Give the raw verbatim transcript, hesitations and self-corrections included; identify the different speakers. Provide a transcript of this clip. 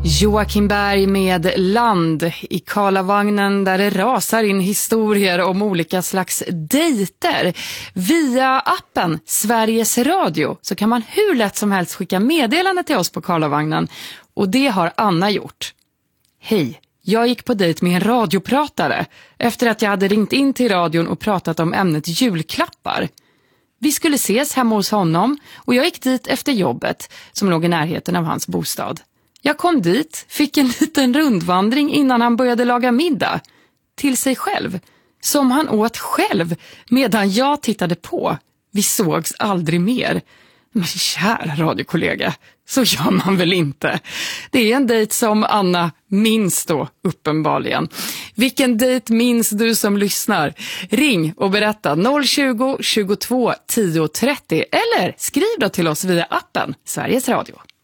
Speaker 1: Joakim Berg med Land i Karlavagnen där det rasar in historier om olika slags dejter. Via appen Sveriges Radio så kan man hur lätt som helst skicka meddelande till oss på Karlavagnen, och det har Anna gjort. Hej, jag gick på dejt med en radiopratare efter att jag hade ringt in till radion och pratat om ämnet julklappar. Vi skulle ses hemma hos honom och jag gick dit efter jobbet som låg i närheten av hans bostad. Jag kom dit, fick en liten rundvandring innan han började laga middag. Till sig själv, som han åt själv medan jag tittade på. Vi sågs aldrig mer. Men kära radiokollega, så gör man väl inte. Det är en dejt som Anna minns då, uppenbarligen. Vilken dejt minns du som lyssnar? Ring och berätta noll tjugo, tjugotvå, tio trettio eller skriv då till oss via appen Sveriges Radio.